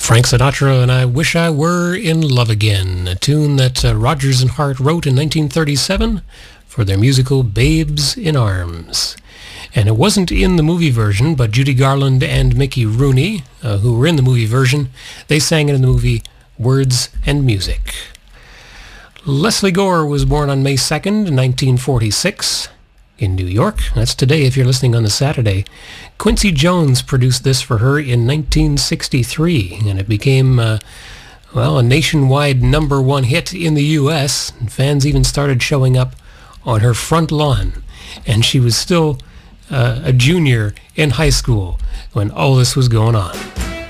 Frank Sinatra and I Wish I Were in Love Again, a tune that Rodgers and Hart wrote in 1937 for their musical Babes in Arms. And it wasn't in the movie version, but Judy Garland and Mickey Rooney, who were in the movie version, they sang it in the movie Words and Music. Leslie Gore was born on May 2nd, 1946. In New York. That's today if you're listening on the Saturday. Quincy Jones produced this for her in 1963, and it became, a nationwide #1 hit in the U.S. And fans even started showing up on her front lawn, and she was still a junior in high school when all this was going on.